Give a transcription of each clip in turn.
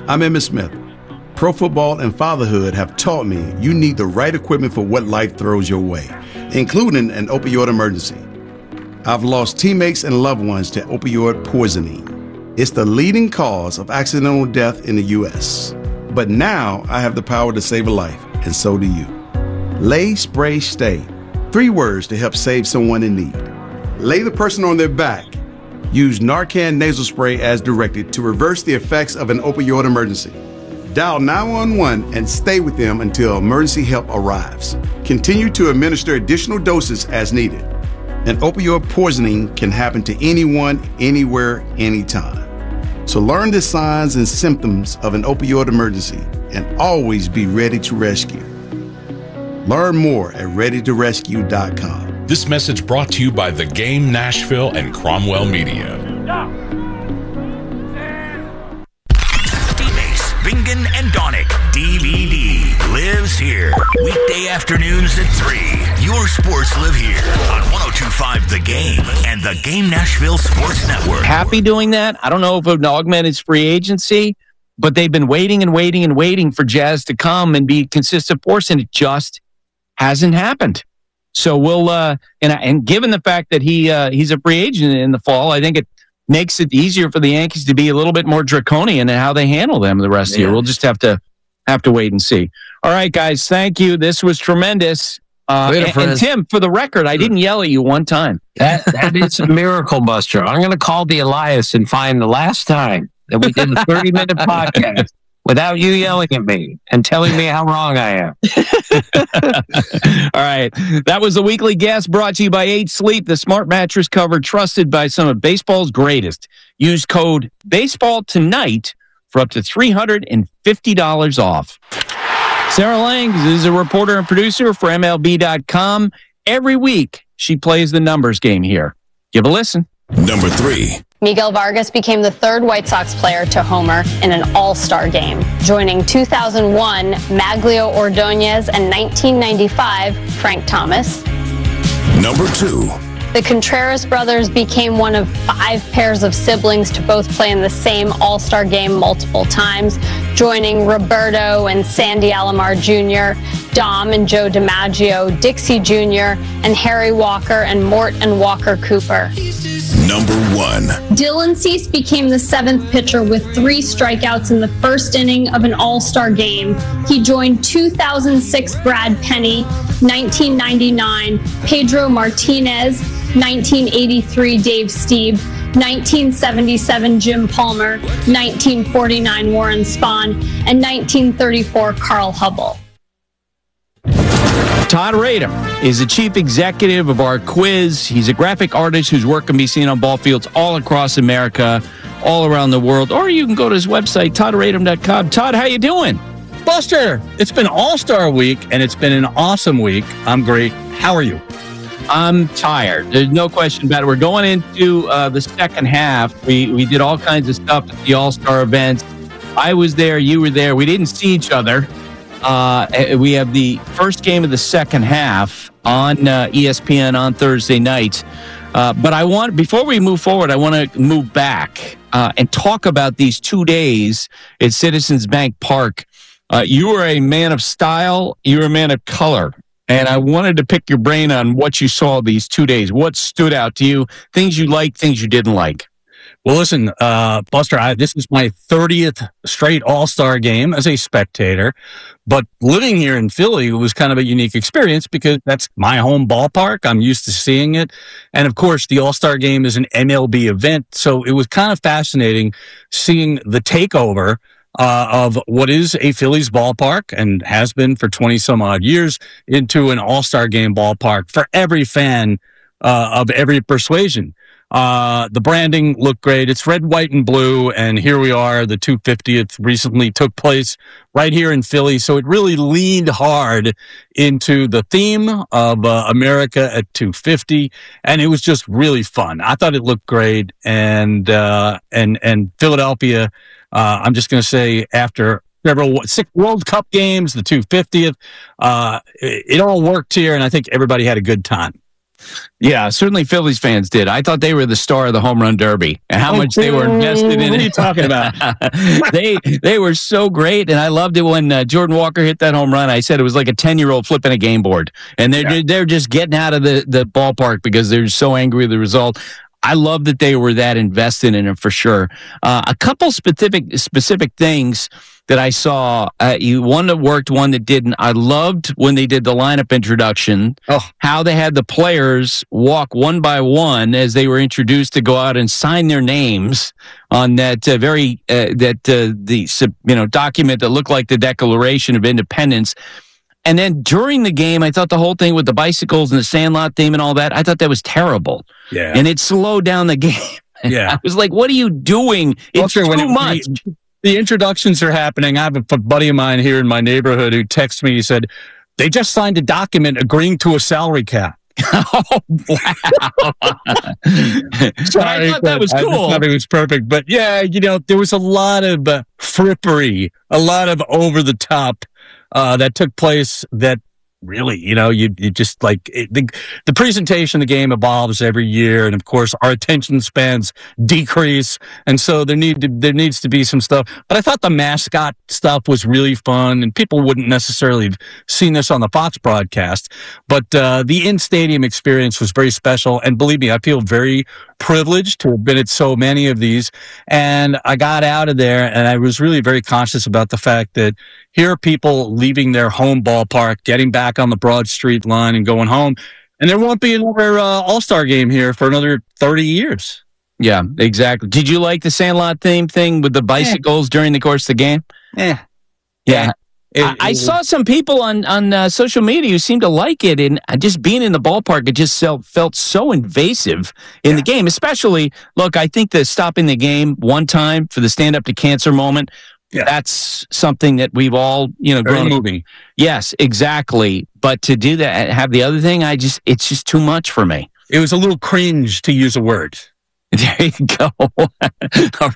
I'm Emmitt Smith. Pro football and fatherhood have taught me you need the right equipment for what life throws your way, including an opioid emergency. I've lost teammates and loved ones to opioid poisoning. It's the leading cause of accidental death in the U.S. But now I have the power to save a life, and so do you. Lay, Spray, Stay. 3 words to help save someone in need. Lay the person on their back. Use Narcan nasal spray as directed to reverse the effects of an opioid emergency. Dial 911 and stay with them until emergency help arrives. Continue to administer additional doses as needed. An opioid poisoning can happen to anyone, anywhere, anytime. So learn the signs and symptoms of an opioid emergency and always be ready to rescue. Learn more at readytorescue.com. This message brought to you by The Game Nashville and Cromwell Media. D-Base, Bingen and Donick, DVD, lives here. Weekday afternoons at 3. Your sports live here on 102.5 The Game and The Game Nashville Sports Network. Happy doing that. I don't know if it would augment his free agency, but they've been waiting and waiting and waiting for Jazz to come and be a consistent force, and it just hasn't happened. So we'll and given the fact that he's a free agent in the fall, I think it makes it easier for the Yankees to be a little bit more draconian in how they handle them the rest of the year. We'll just have to wait and see. All right, guys, thank you. This was tremendous. And Tim, for the record, I didn't yell at you one time. That is a miracle, Buster. I'm going to call the Elias and find the last time that we did a 30-minute podcast without you yelling at me and telling me how wrong I am. All right. That was the weekly guest brought to you by 8 Sleep, the smart mattress cover trusted by some of baseball's greatest. Use code BASEBALL TONIGHT for up to $350 off. Sarah Lang is a reporter and producer for MLB.com. Every week, she plays the numbers game here. Give a listen. Number 3. Miguel Vargas became the 3rd White Sox player to homer in an all-star game, joining 2001 Maglio Ordonez and 1995 Frank Thomas. Number 2. The Contreras brothers became one of 5 pairs of siblings to both play in the same all-star game multiple times, joining Roberto and Sandy Alomar Jr., Dom and Joe DiMaggio, Dixie Jr., and Harry Walker and Mort and Walker Cooper. Number 1. Dylan Cease became the 7th pitcher with 3 strikeouts in the first inning of an all-star game. He joined 2006 Brad Penny, 1999 Pedro Martinez, 1983 Dave Stieb, 1977 Jim Palmer, 1949 Warren Spahn, and 1934 Carl Hubble. Todd Radom is the chief executive of our quiz. He's a graphic artist whose work can be seen on ball fields all across America, all around the world. Or you can go to his website, toddradom.com. Todd, how you doing? Buster, it's been All-Star Week, and it's been an awesome week. I'm great. How are you? I'm tired. There's no question about it. We're going into the second half. We did all kinds of stuff at the All-Star events. I was there. You were there. We didn't see each other. We have the first game of the second half on ESPN on Thursday night. But before we move forward, I want to move back and talk about these 2 days at Citizens Bank Park. You were a man of style. You were a man of color. And I wanted to pick your brain on what you saw these 2 days. What stood out to you? Things you liked, things you didn't like. Well, listen, Buster, this is my 30th straight All-Star game as a spectator. But living here in Philly was kind of a unique experience because that's my home ballpark. I'm used to seeing it. And, of course, the All-Star game is an MLB event. So it was kind of fascinating seeing the takeover of what is a Phillies ballpark and has been for 20 some odd years into an all-star game ballpark for every fan of every persuasion. The branding looked great. It's red, white, and blue. And here we are. The 250th recently took place right here in Philly. So it really leaned hard into the theme of America at 250. And it was just really fun. I thought it looked great. And Philadelphia, I'm just going to say after several 6 World Cup games, the 250th, it all worked here. And I think everybody had a good time. Yeah, certainly Phillies fans did. I thought they were the star of the home run derby and how much they were invested in it. What are you talking about? They were so great, and I loved it when Jordan Walker hit that home run. I said it was like a 10-year-old flipping a game board, and they're just getting out of the ballpark because they're so angry with the result. I love that they were that invested in it for sure. A couple specific things that I saw, one that worked, one that didn't. I loved when they did the lineup introduction, how they had the players walk one by one as they were introduced to go out and sign their names on that document that looked like the Declaration of Independence. And then during the game, I thought the whole thing with the bicycles and the Sandlot theme and all that, I thought that was terrible. Yeah. And it slowed down the game. Yeah. I was like, what are you doing? It's too much. The introductions are happening. I have a buddy of mine here in my neighborhood who texted me. He said, they just signed a document agreeing to a salary cap. Oh, wow. So I thought that was cool. I thought it was perfect. But yeah, there was a lot of frippery, a lot of over the top that took place that really, you just like the presentation of the game evolves every year. And of course, our attention spans decrease. And so there needs to be some stuff. But I thought the mascot stuff was really fun, and people wouldn't necessarily have seen this on the Fox broadcast. But the in-stadium experience was very special. And believe me, I feel very privileged to have been at so many of these. And I got out of there, and I was really very conscious about the fact that here are people leaving their home ballpark, getting back on the Broad Street line and going home. And there won't be another All-Star game here for another 30 years. Yeah, exactly. Did you like the Sandlot theme thing with the bicycles during the course of the game? Yeah. I saw some people on social media who seemed to like it, and just being in the ballpark, it just felt so invasive in the game. Especially, look, I think that stopping the game one time for the Stand Up to Cancer moment, that's something that we've all, grown moving. Yes, exactly. But to do that, have the other thing, it's just too much for me. It was a little cringe, to use a word. There you go. All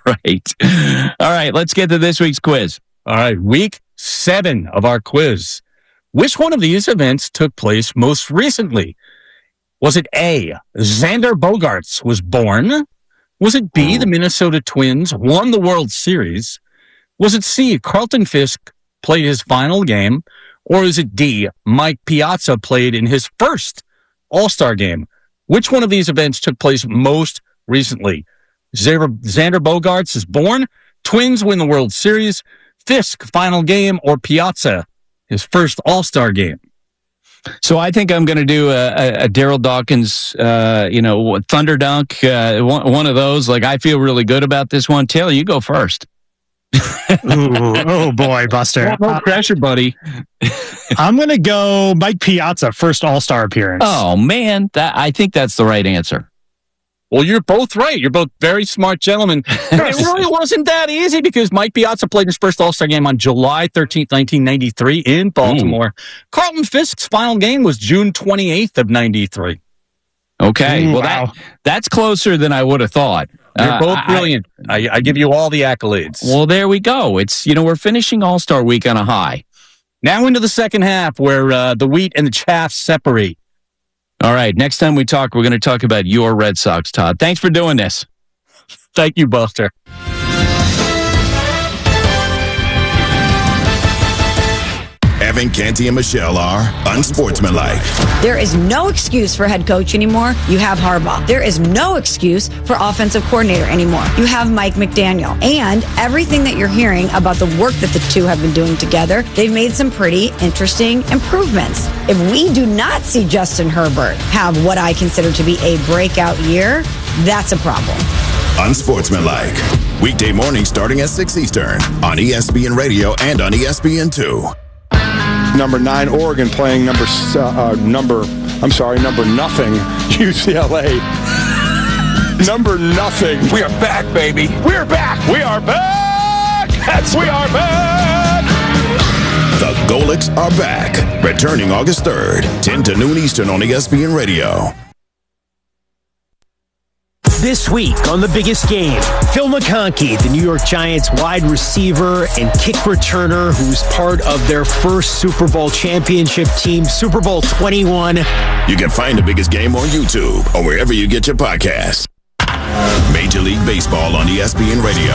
right. Let's get to this week's quiz. All right. Week 7 of our quiz. Which one of these events took place most recently? Was it A, Xander Bogaerts was born? Was it B, the Minnesota Twins won the World Series? Was it C, Carlton Fisk played his final game? Or is it D, Mike Piazza played in his first All-Star game? Which one of these events took place most recently? Xander Bogaerts is born, Twins win the World Series, Fisk final game, or Piazza his first All-Star game? So I think I'm going to do a Daryl Dawkins, Thunder Dunk, one of those. Like, I feel really good about this one. Taylor, you go first. Oh boy, Buster. No pressure, buddy. I'm going to go Mike Piazza, first All-Star appearance. Oh, man. I think that's the right answer. Well, you're both right. You're both very smart gentlemen. It really wasn't that easy because Mike Piazza played his first All-Star game on July 13th, 1993 in Baltimore. Carlton Fisk's final game was June 28th of 93. Okay. Well, that's closer than I would have thought. You're both brilliant. I give you all the accolades. Well, there we go. It's, we're finishing All-Star week on a high. Now into the second half where the wheat and the chaff separate. All right. Next time we talk, we're going to talk about your Red Sox, Todd. Thanks for doing this. Thank you, Buster. Evan, Canty, and Michelle are unsportsmanlike. There is no excuse for head coach anymore. You have Harbaugh. There is no excuse for offensive coordinator anymore. You have Mike McDaniel. And everything that you're hearing about the work that the two have been doing together, they've made some pretty interesting improvements. If we do not see Justin Herbert have what I consider to be a breakout year, that's a problem. Unsportsmanlike. Weekday mornings starting at 6 Eastern on ESPN Radio and on ESPN2. Number 9, Oregon playing number nothing, UCLA. Number nothing. We are back, baby. We are back. We are back. We are back. The Golics are back. Returning August 3rd, 10 to noon Eastern on ESPN Radio. This week on The Biggest Game, Phil McConkey, the New York Giants wide receiver and kick returner who's part of their first Super Bowl championship team, Super Bowl 21. You can find The Biggest Game on YouTube or wherever you get your podcasts. Major League Baseball on ESPN Radio.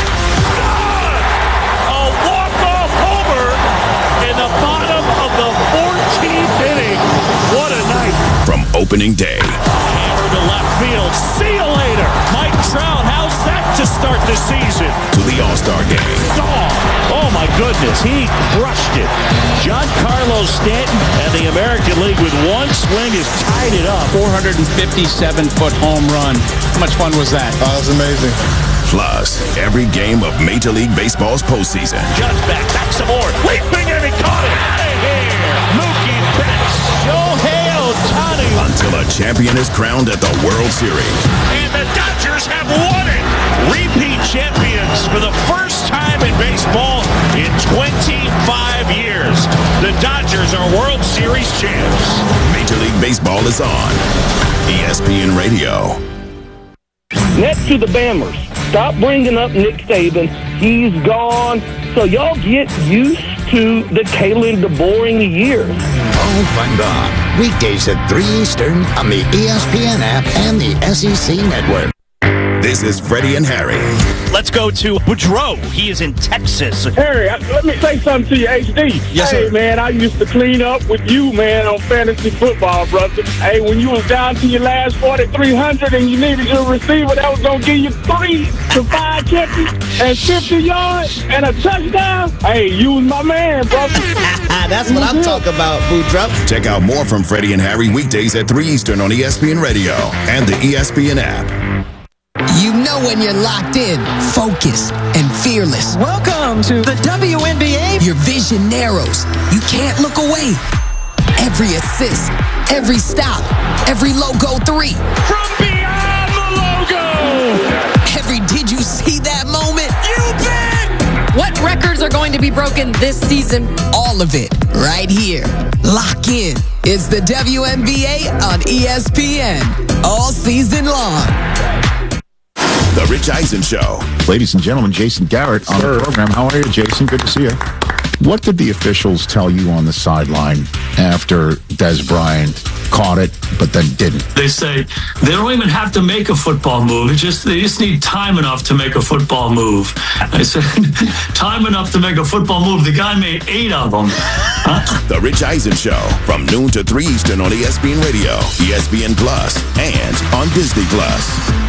A walk-off homer in the bottom of the 14th inning. What a night. From opening day. Hammer to left field. See you later. Mike Trout, how's that to start the season? To the All-Star Game. Oh my goodness, he crushed it. Giancarlo Stanton and the American League with one swing has tied it up. 457-foot home run. How much fun was that? Oh, it was amazing. Plus, every game of Major League Baseball's postseason. Judge back some more. Leaping and he caught it. Out of here. Mookie Betts. Shohei Ohtani. Until a champion is crowned at the World Series. And the Dodgers have won it. Repeat champions for the first time in baseball in 25 years. The Dodgers are World Series champs. Major League Baseball is on ESPN Radio. Next to the Bammers, stop bringing up Nick Saban. He's gone. So y'all get used to the Kalen DeBoer years. Off and on. Weekdays at 3 Eastern on the ESPN app and the SEC Network. This is Freddie and Harry. Let's go to Boudreaux. He is in Texas. Harry, let me say something to you, HD. Yes, hey, sir. man, I used to clean up with you, man, on fantasy football, brother. Hey, when you was down to your last 4,300 and you needed your receiver that was going to give you 3 to 5 catches and 50 yards and a touchdown, hey, you was my man, brother. That's what I'm talking about, Boudreaux. Check out more from Freddie and Harry weekdays at 3 Eastern on ESPN Radio and the ESPN app. You know when you're locked in, focused, and fearless. Welcome to the WNBA. Your vision narrows. You can't look away. Every assist, every stop, every logo 3. From beyond the logo. Every did you see that moment? You bet. What records are going to be broken this season? All of it right here. Lock in. It's the WNBA on ESPN. All season long. The Rich Eisen Show. Ladies and gentlemen, Jason Garrett on the program. How are you, Jason? Good to see you. What did the officials tell you on the sideline after Des Bryant caught it, but then didn't? They say they don't even have to make a football move. They just need time enough to make a football move. I said, time enough to make a football move. The guy made 8 of them. Huh? The Rich Eisen Show from noon to 3 Eastern on ESPN Radio, ESPN Plus, and on Disney Plus.